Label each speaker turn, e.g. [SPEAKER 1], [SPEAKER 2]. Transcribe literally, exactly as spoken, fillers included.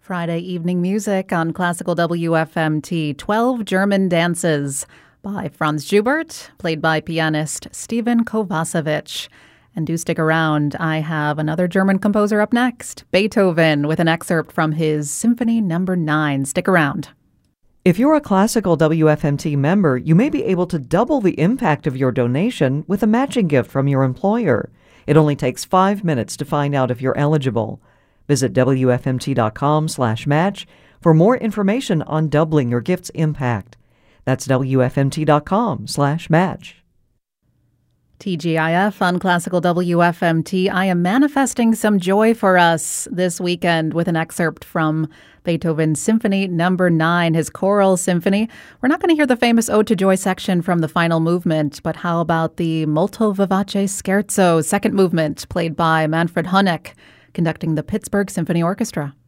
[SPEAKER 1] Friday evening music on Classical W F M T, twelve German Dances by Franz Schubert, played by pianist Stephen Kovacevic. And do stick around, I have another German composer up next, Beethoven, with an excerpt from his Symphony Number nine. Stick around.
[SPEAKER 2] If you're a Classical W F M T member, you may be able to double the impact of your donation with a matching gift from your employer. It only takes five minutes to find out if you're eligible. Visit W F M T dot com slash match for more information on doubling your gift's impact. That's W F M T dot com slash match.
[SPEAKER 1] T G I F on Classical W F M T. I am manifesting some joy for us this weekend with an excerpt from Beethoven's Symphony Number nine, his choral symphony. We're not going to hear the famous Ode to Joy section from the final movement, but how about the Molto Vivace Scherzo, second movement, played by Manfred Honeck, conducting the Pittsburgh Symphony Orchestra.